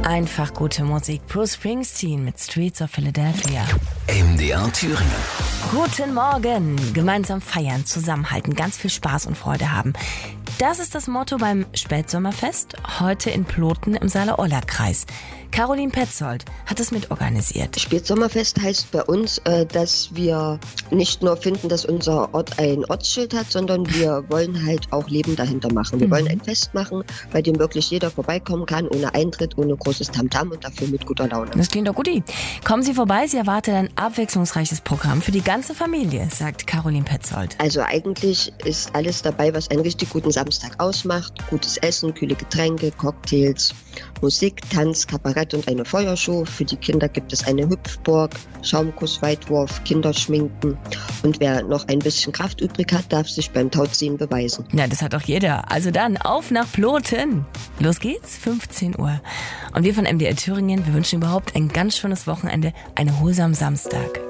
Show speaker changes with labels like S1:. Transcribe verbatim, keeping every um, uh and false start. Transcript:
S1: Einfach gute Musik. Bruce Springsteen mit Streets of Philadelphia.
S2: M D R Thüringen.
S1: Guten Morgen. Gemeinsam feiern, zusammenhalten, ganz viel Spaß und Freude haben. Das ist das Motto beim Spätsommerfest, heute in Ploten im Saale-Orla-Kreis. Caroline Petzold hat es mitorganisiert.
S3: Spätsommerfest heißt bei uns, dass wir nicht nur finden, dass unser Ort ein Ortsschild hat, sondern wir wollen halt auch Leben dahinter machen. Wir mhm. wollen ein Fest machen, bei dem wirklich jeder vorbeikommen kann, ohne Eintritt, ohne großes Tamtam und dafür mit guter Laune.
S1: Das klingt doch gut. Kommen Sie vorbei, Sie erwartet ein abwechslungsreiches Programm für die ganze Familie, sagt Caroline Petzold.
S3: Also eigentlich ist alles dabei, was einen richtig guten Samstag ausmacht. Gutes Essen, kühle Getränke, Cocktails, Musik, Tanz, Kabarett und eine Feuershow. Für die Kinder gibt es eine Hüpfburg, Schaumkuss-Weitwurf, Kinderschminken. Und wer noch ein bisschen Kraft übrig hat, darf sich beim Tauziehen beweisen.
S1: Ja, das hat doch jeder. Also dann, auf nach Ploten. Los geht's, fünfzehn Uhr. Und wir von M D R Thüringen, wir wünschen überhaupt ein ganz schönes Wochenende, einen erholsamen Samstag.